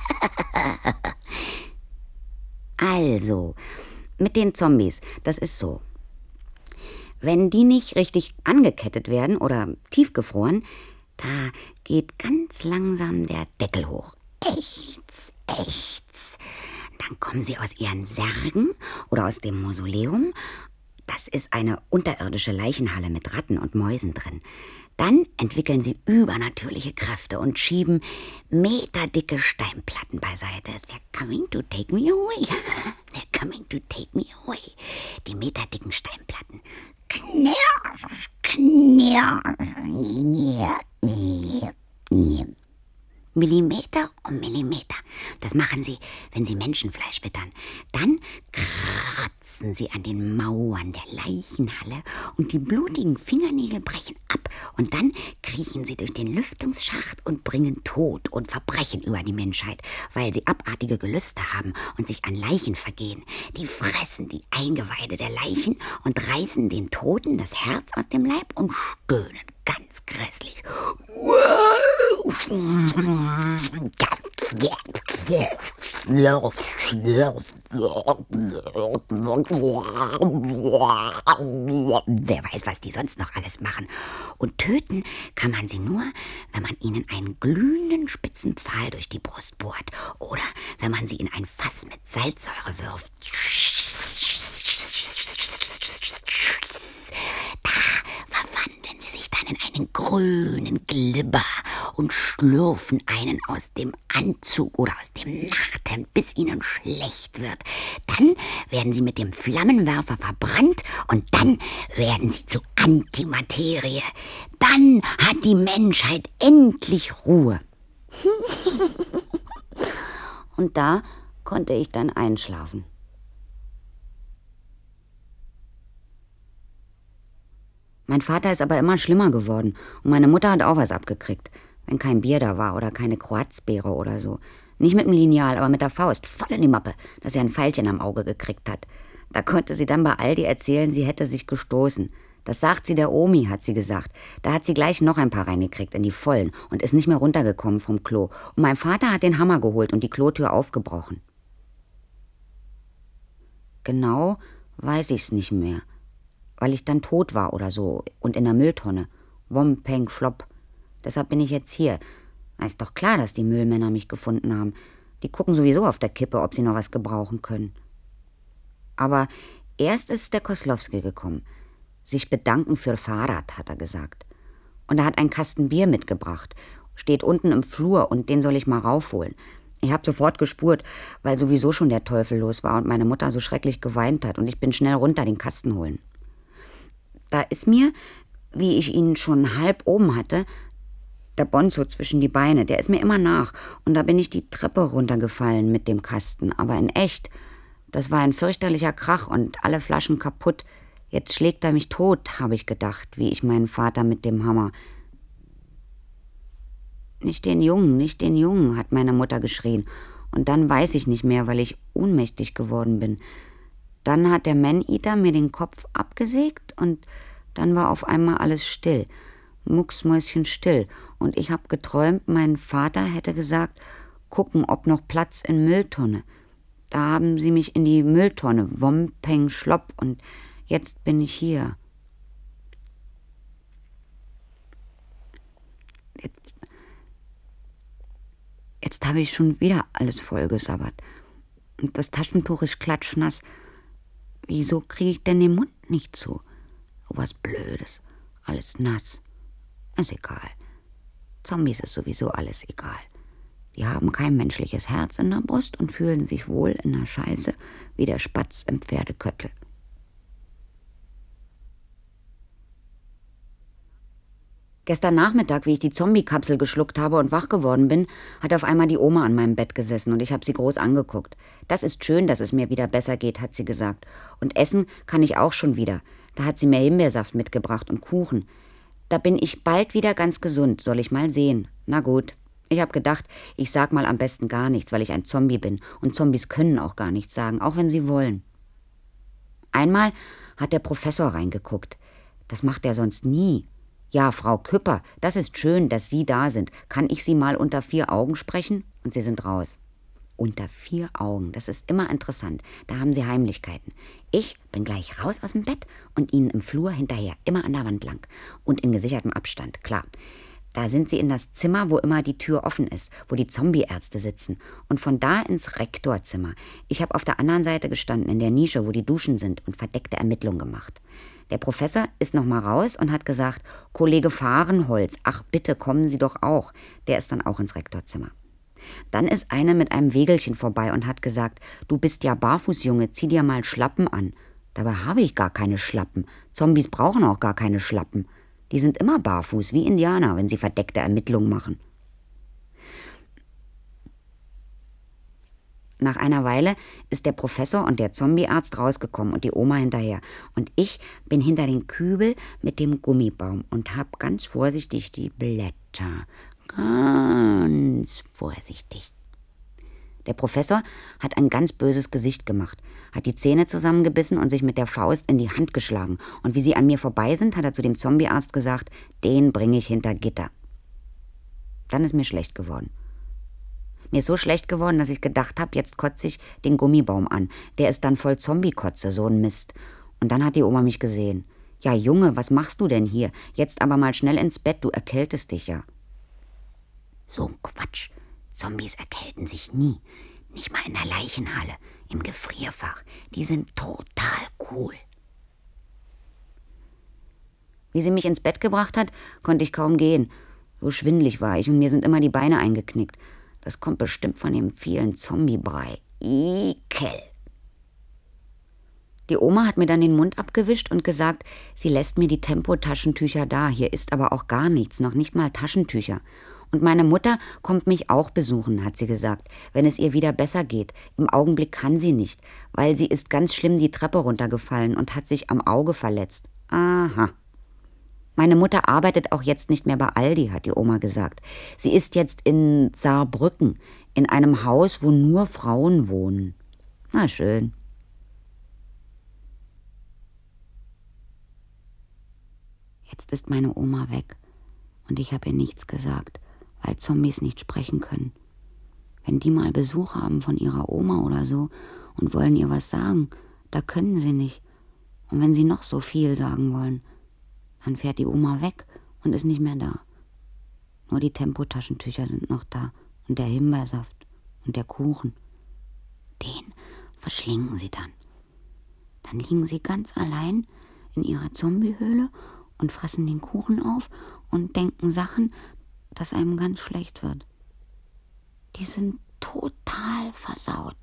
Also, mit den Zombies, das ist so. Wenn die nicht richtig angekettet werden oder tiefgefroren, da geht ganz langsam der Deckel hoch. Ächz, ächz. Dann kommen sie aus ihren Särgen oder aus dem Mausoleum. Das ist eine unterirdische Leichenhalle mit Ratten und Mäusen drin. Dann entwickeln sie übernatürliche Kräfte und schieben meterdicke Steinplatten beiseite. They're coming to take me away. They're coming to take me away. Die meterdicken Steinplatten. Knirr, knirr, knirr, knirr, knirr. Millimeter um Millimeter. Das machen sie, wenn sie Menschenfleisch wittern. Dann kratzen sie an den Mauern der Leichenhalle und die blutigen Fingernägel brechen ab. Und dann kriechen sie durch den Lüftungsschacht und bringen Tod und Verbrechen über die Menschheit, weil sie abartige Gelüste haben und sich an Leichen vergehen. Die fressen die Eingeweide der Leichen und reißen den Toten das Herz aus dem Leib und stöhnen ganz grässlich. Ganz Wer weiß, was die sonst noch alles machen. Und töten kann man sie nur, wenn man ihnen einen glühenden spitzen Pfahl durch die Brust bohrt oder wenn man sie in ein Fass mit Salzsäure wirft. Da verwandeln sie sich dann in einen grünen Glibber und schlürfen einen aus dem Anzug oder aus dem Nachthemd, bis ihnen schlecht wird. Dann werden sie mit dem Flammenwerfer verbrannt und dann werden sie zu Antimaterie. Dann hat die Menschheit endlich Ruhe. Und da konnte ich dann einschlafen. Mein Vater ist aber immer schlimmer geworden und meine Mutter hat auch was abgekriegt, wenn kein Bier da war oder keine Kroatzbeere oder so. Nicht mit dem Lineal, aber mit der Faust, voll in die Mappe, dass sie ein Pfeilchen am Auge gekriegt hat. Da konnte sie dann bei Aldi erzählen, sie hätte sich gestoßen. Das sagt sie der Omi, hat sie gesagt. Da hat sie gleich noch ein paar reingekriegt in die Vollen und ist nicht mehr runtergekommen vom Klo. Und mein Vater hat den Hammer geholt und die Klotür aufgebrochen. Genau weiß ich's nicht mehr, weil ich dann tot war oder so und in der Mülltonne. Wom, Peng, Schlopp. Deshalb bin ich jetzt hier. Ist doch klar, dass die Müllmänner mich gefunden haben. Die gucken sowieso auf der Kippe, ob sie noch was gebrauchen können. Aber erst ist der Koslowski gekommen. Sich bedanken für Fahrrad, hat er gesagt. Und er hat einen Kasten Bier mitgebracht. Steht unten im Flur und den soll ich mal raufholen. Ich habe sofort gespurt, weil sowieso schon der Teufel los war und meine Mutter so schrecklich geweint hat. Und ich bin schnell runter den Kasten holen. Da ist mir, wie ich ihn schon halb oben hatte, der Bonzo zwischen die Beine, der ist mir immer nach. Und da bin ich die Treppe runtergefallen mit dem Kasten. Aber in echt, das war ein fürchterlicher Krach und alle Flaschen kaputt. Jetzt schlägt er mich tot, habe ich gedacht, wie ich meinen Vater mit dem Hammer. Nicht den Jungen, nicht den Jungen, hat meine Mutter geschrien. Und dann weiß ich nicht mehr, weil ich ohnmächtig geworden bin. Dann hat der Man-Eater mir den Kopf abgesägt und dann war auf einmal alles still. Mucksmäuschenstill. Und ich habe geträumt, mein Vater hätte gesagt, gucken, ob noch Platz in Mülltonne. Da haben sie mich in die Mülltonne, Wom, Peng, Schlopp, und jetzt bin ich hier. Jetzt, jetzt habe ich schon wieder alles vollgesabbert. Und das Taschentuch ist klatschnass. Wieso kriege ich denn den Mund nicht zu? So was Blödes. Alles nass. Ist egal. Zombies ist sowieso alles egal. Die haben kein menschliches Herz in der Brust und fühlen sich wohl in der Scheiße wie der Spatz im Pferdeköttel. Gestern Nachmittag, wie ich die Zombie-Kapsel geschluckt habe und wach geworden bin, hat auf einmal die Oma an meinem Bett gesessen und ich habe sie groß angeguckt. Das ist schön, dass es mir wieder besser geht, hat sie gesagt. Und essen kann ich auch schon wieder. Da hat sie mir Himbeersaft mitgebracht und Kuchen. Da bin ich bald wieder ganz gesund, soll ich mal sehen. Na gut. Ich habe gedacht, ich sag mal am besten gar nichts, weil ich ein Zombie bin. Und Zombies können auch gar nichts sagen, auch wenn sie wollen. Einmal hat der Professor reingeguckt. Das macht er sonst nie. Ja, Frau Küpper, das ist schön, dass Sie da sind. Kann ich Sie mal unter vier Augen sprechen? Und Sie sind raus. Unter vier Augen, das ist immer interessant. Da haben Sie Heimlichkeiten. Ich bin gleich raus aus dem Bett und Ihnen im Flur hinterher, immer an der Wand lang. Und in gesichertem Abstand, klar. Da sind Sie in das Zimmer, wo immer die Tür offen ist, wo die Zombie-Ärzte sitzen. Und von da ins Rektorzimmer. Ich habe auf der anderen Seite gestanden, in der Nische, wo die Duschen sind, und verdeckte Ermittlungen gemacht. Der Professor ist noch mal raus und hat gesagt, Kollege Fahrenholz, ach bitte, kommen Sie doch auch. Der ist dann auch ins Rektorzimmer. Dann ist eine mit einem Wägelchen vorbei und hat gesagt, du bist ja barfuß, Junge, zieh dir mal Schlappen an. Dabei habe ich gar keine Schlappen. Zombies brauchen auch gar keine Schlappen. Die sind immer barfuß, wie Indianer, wenn sie verdeckte Ermittlungen machen. Nach einer Weile ist der Professor und der Zombiearzt rausgekommen und die Oma hinterher. Und ich bin hinter den Kübel mit dem Gummibaum und hab ganz vorsichtig die Blätter. Ganz vorsichtig. Der Professor hat ein ganz böses Gesicht gemacht, hat die Zähne zusammengebissen und sich mit der Faust in die Hand geschlagen. Und wie sie an mir vorbei sind, hat er zu dem Zombiearzt gesagt, den bringe ich hinter Gitter. Dann ist mir schlecht geworden. Mir ist so schlecht geworden, dass ich gedacht habe, jetzt kotze ich den Gummibaum an. Der ist dann voll Zombie-Kotze, so ein Mist. Und dann hat die Oma mich gesehen. Ja, Junge, was machst du denn hier? Jetzt aber mal schnell ins Bett, du erkältest dich ja. So ein Quatsch. Zombies erkälten sich nie. Nicht mal in der Leichenhalle, im Gefrierfach. Die sind total cool. Wie sie mich ins Bett gebracht hat, konnte ich kaum gehen. So schwindelig war ich und mir sind immer die Beine eingeknickt. Das kommt bestimmt von dem vielen Zombiebrei. Ekel. Die Oma hat mir dann den Mund abgewischt und gesagt, sie lässt mir die Tempo-Taschentücher da. Hier ist aber auch gar nichts, noch nicht mal Taschentücher. Und meine Mutter kommt mich auch besuchen, hat sie gesagt, wenn es ihr wieder besser geht. Im Augenblick kann sie nicht, weil sie ist ganz schlimm die Treppe runtergefallen und hat sich am Auge verletzt. Aha. Meine Mutter arbeitet auch jetzt nicht mehr bei Aldi, hat die Oma gesagt. Sie ist jetzt in Saarbrücken, in einem Haus, wo nur Frauen wohnen. Na schön. Jetzt ist meine Oma weg und ich habe ihr nichts gesagt, weil Zombies nicht sprechen können. Wenn die mal Besuch haben von ihrer Oma oder so und wollen ihr was sagen, da können sie nicht. Und wenn sie noch so viel sagen wollen, dann fährt die Oma weg und ist nicht mehr da. Nur die Tempotaschentücher sind noch da und der Himbeersaft und der Kuchen. Den verschlingen sie dann. Dann liegen sie ganz allein in ihrer Zombiehöhle und fressen den Kuchen auf und denken Sachen, dass einem ganz schlecht wird. Die sind total versaut.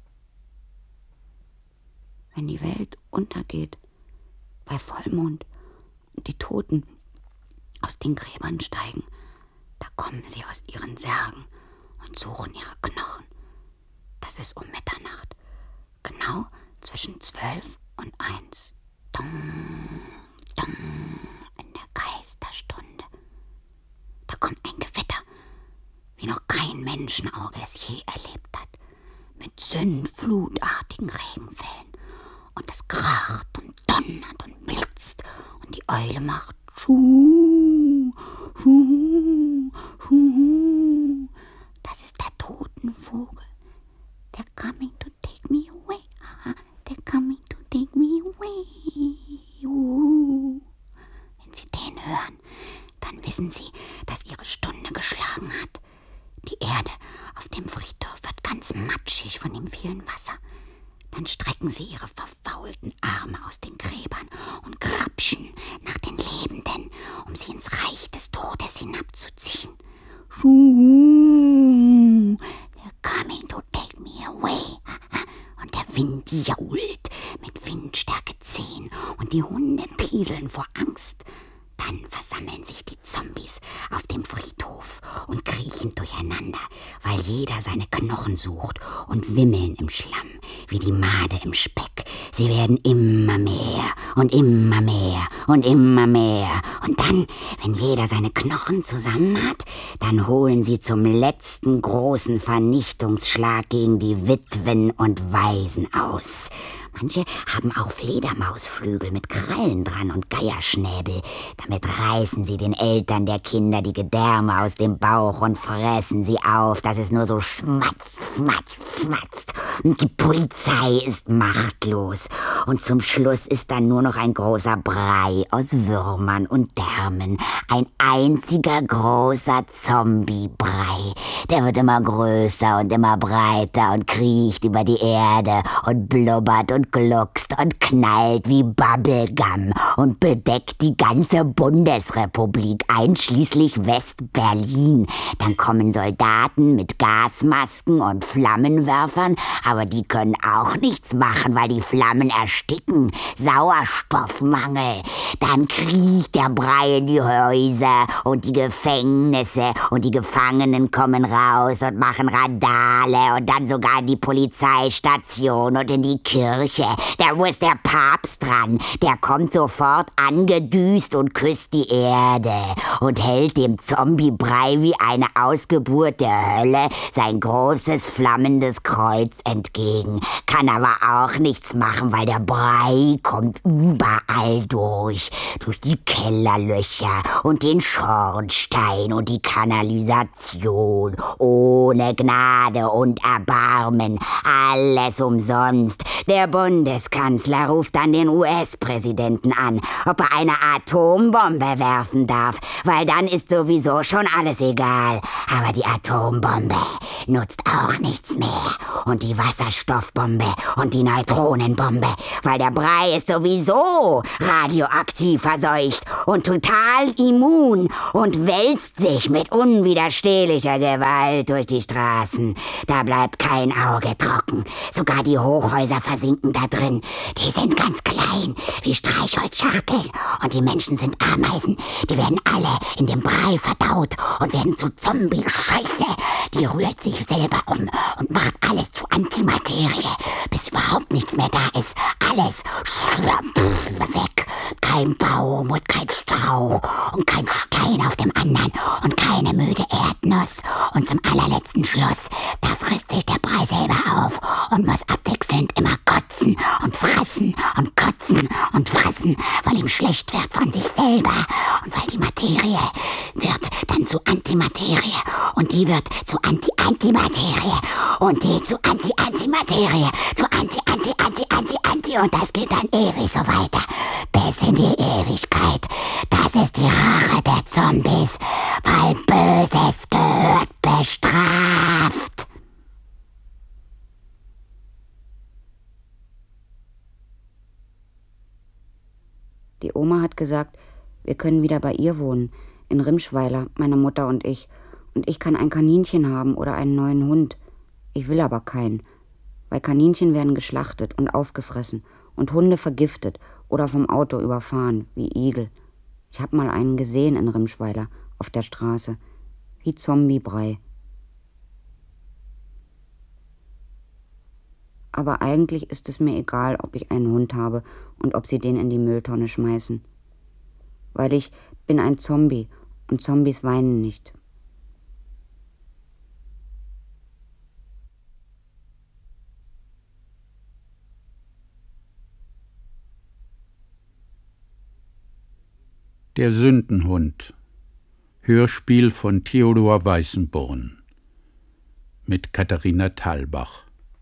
Wenn die Welt untergeht, bei Vollmond, und die Toten aus den Gräbern steigen, da kommen sie aus ihren Särgen und suchen ihre Knochen. Das ist um Mitternacht, genau zwischen zwölf und eins. Dong, dong, in der Geisterstunde. Da kommt ein Gewitter, wie noch kein Menschenauge es je erlebt hat, mit sündflutartigen Regenfällen. Und es kracht und donnert und blitzt und die Eule macht Schuh, Schuh, Schuh. Das ist der Totenvogel. They're coming to take me away. They're coming to take me away. Uh. Wenn Sie den hören, dann wissen Sie, dass Ihre Stunde geschlagen hat. Die Erde auf dem Friedhof wird ganz matschig von dem vielen Wasser. Dann strecken sie ihre verfaulten Arme aus den Gräbern und grapschen nach den Lebenden, um sie ins Reich des Todes hinabzuziehen. Schuh, they're coming to take me away. Und der Wind jault mit Windstärke zehn und die Hunde pieseln vor Angst. Dann versammeln sich die Zombies auf dem Friedhof und kriechen durcheinander, weil jeder seine Knochen sucht und wimmeln im Schlamm, wie die Made im Speck. Sie werden immer mehr und immer mehr und immer mehr. Und dann, wenn jeder seine Knochen zusammen hat, dann holen sie zum letzten großen Vernichtungsschlag gegen die Witwen und Waisen aus. Manche haben auch Fledermausflügel mit Krallen dran und Geierschnäbel. Damit reißen sie den Eltern der Kinder die Gedärme aus dem Bauch und fressen sie auf, dass es nur so schmatzt, schmatzt, schmatzt. Und die Polizei ist machtlos. Und zum Schluss ist dann nur noch ein großer Brei aus Würmern und Därmen. Ein einziger großer Zombie-Brei. Der wird immer größer und immer breiter und kriecht über die Erde und blubbert und gluckst und knallt wie Bubblegum und bedeckt die ganze Bundesrepublik, einschließlich West-Berlin. Dann kommen Soldaten mit Gasmasken und Flammenwerfern, aber die können auch nichts machen, weil die Flammen ersticken. Sauerstoffmangel. Dann kriecht der Brei in die Häuser und die Gefängnisse und die Gefangenen kommen raus und machen Randale und dann sogar in die Polizeistation und in die Kirche Kirche. Da muss der Papst dran. Der kommt sofort angedüst und küsst die Erde und hält dem Zombie-Brei wie eine Ausgeburt der Hölle sein großes, flammendes Kreuz entgegen. Kann aber auch nichts machen, weil der Brei kommt überall durch. Durch die Kellerlöcher und den Schornstein und die Kanalisation. Ohne Gnade und Erbarmen. Alles umsonst. Der Bundeskanzler ruft dann den U S-Präsidenten an, ob er eine Atombombe werfen darf, weil dann ist sowieso schon alles egal. Aber die Atombombe nutzt auch nichts mehr. Und die Wasserstoffbombe und die Neutronenbombe, weil der Brei ist sowieso radioaktiv verseucht und total immun und wälzt sich mit unwiderstehlicher Gewalt durch die Straßen. Da bleibt kein Auge trocken. Sogar die Hochhäuser versinken da drin. Die sind ganz klein, wie Streichholzschachteln. Und die Menschen sind Ameisen. Die werden alle in dem Brei verdaut und werden zu Zombie-Scheiße. Die rührt sich selber um und macht alles zu Antimaterie, bis überhaupt nichts mehr da ist. Alles weg. Kein Baum und kein Strauch und kein Stein auf dem anderen und keine müde Erdnuss. Und zum allerletzten Schluss, da frisst sich der Brei selber auf und muss abwechselnd immer kotzen und fressen und kotzen und fressen, weil ihm schlecht wird von sich selber und weil die Materie wird dann zu Antimaterie und die wird zu Anti-Antimaterie und die zu Anti-Antimaterie, zu Anti-Anti-Anti-Anti-Anti und das geht dann ewig so weiter, bis in die Ewigkeit. Das ist die Rache der Zombies, weil Böses gehört bestraft. Die Oma hat gesagt, wir können wieder bei ihr wohnen, in Rimschweiler, meine Mutter und ich. Und ich kann ein Kaninchen haben oder einen neuen Hund. Ich will aber keinen, weil Kaninchen werden geschlachtet und aufgefressen und Hunde vergiftet oder vom Auto überfahren, wie Igel. Ich habe mal einen gesehen in Rimschweiler, auf der Straße, wie Zombie-Brei. Aber eigentlich ist es mir egal, ob ich einen Hund habe und ob sie den in die Mülltonne schmeißen. Weil ich bin ein Zombie und Zombies weinen nicht. Der Sündenhund. Hörspiel von Theodor Weißenborn mit Katharina Thalbach.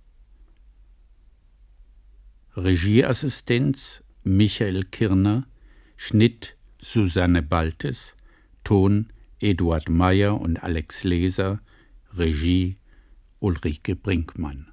Regieassistenz Michael Kirner, Schnitt Susanne Baltes, Ton Eduard Meyer und Alex Leser, Regie Ulrike Brinkmann.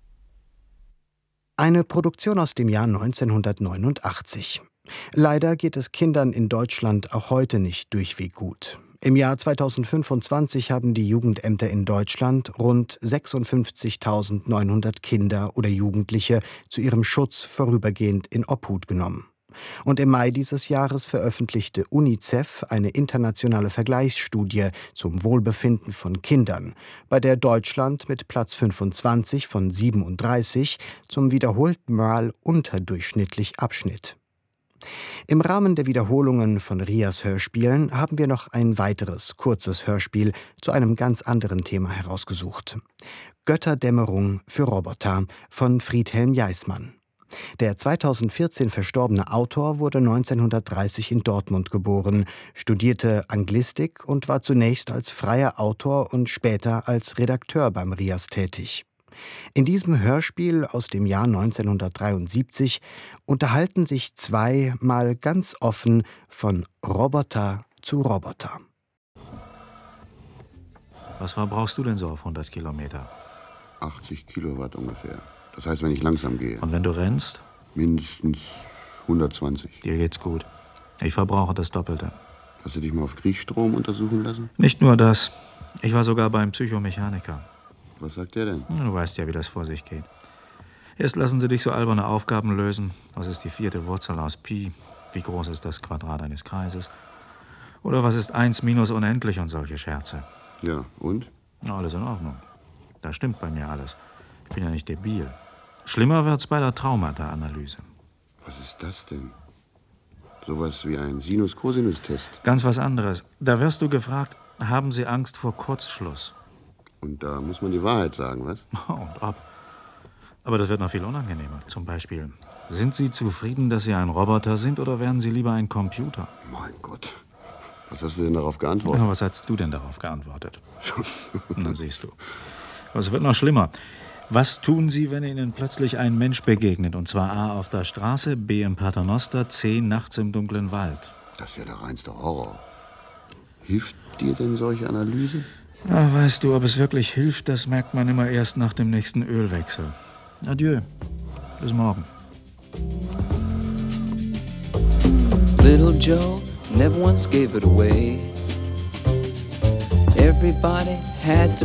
Eine Produktion aus dem Jahr neunzehnhundertneunundachtzig. Leider geht es Kindern in Deutschland auch heute nicht durchweg gut. Im Jahr zweitausendfünfundzwanzig haben die Jugendämter in Deutschland rund sechsundfünfzigtausendneunhundert Kinder oder Jugendliche zu ihrem Schutz vorübergehend in Obhut genommen. Und im Mai dieses Jahres veröffentlichte UNICEF eine internationale Vergleichsstudie zum Wohlbefinden von Kindern, bei der Deutschland mit Platz fünfundzwanzig von siebenunddreißig zum wiederholten Mal unterdurchschnittlich abschnitt. Im Rahmen der Wiederholungen von Rias Hörspielen haben wir noch ein weiteres kurzes Hörspiel zu einem ganz anderen Thema herausgesucht. Götterdämmerung für Roboter von Friedhelm Jaismann. Der zweitausendvierzehn verstorbene Autor wurde neunzehnhundertdreißig in Dortmund geboren, studierte Anglistik und war zunächst als freier Autor und später als Redakteur beim Rias tätig. In diesem Hörspiel aus dem Jahr neunzehnhundertdreiundsiebzig unterhalten sich zwei mal ganz offen von Roboter zu Roboter. Was verbrauchst du denn so auf hundert Kilometer? achtzig Kilowatt ungefähr. Das heißt, wenn ich langsam gehe. Und wenn du rennst? Mindestens hundertzwanzig. Dir geht's gut. Ich verbrauche das Doppelte. Hast du dich mal auf Kriechstrom untersuchen lassen? Nicht nur das. Ich war sogar beim Psychomechaniker. Was sagt der denn? Du weißt ja, wie das vor sich geht. Erst lassen sie dich so alberne Aufgaben lösen. Was ist die vierte Wurzel aus Pi? Wie groß ist das Quadrat eines Kreises? Oder was ist eins minus unendlich und solche Scherze? Ja, und? Na, alles in Ordnung. Da stimmt bei mir alles. Ich bin ja nicht debil. Schlimmer wird's bei der Traumata-Analyse. Was ist das denn? Sowas wie ein Sinus-Cosinus-Test. Ganz was anderes. Da wirst du gefragt, haben Sie Angst vor Kurzschluss? Und da muss man die Wahrheit sagen, was? Und ob. Aber das wird noch viel unangenehmer. Zum Beispiel, sind Sie zufrieden, dass Sie ein Roboter sind oder wären Sie lieber ein Computer? Mein Gott. Was hast du denn darauf geantwortet? Ja, was hast du denn darauf geantwortet? Na, siehst du. Aber es wird noch schlimmer. Was tun Sie, wenn Ihnen plötzlich ein Mensch begegnet? Und zwar A auf der Straße, B im Paternoster, C nachts im dunklen Wald. Das ist ja der reinste Horror. Hilft dir denn solche Analyse? Ja, weißt du, ob es wirklich hilft, das merkt man immer erst nach dem nächsten Ölwechsel. Adieu. Bis morgen. Little Joe never once gave it away. Everybody had to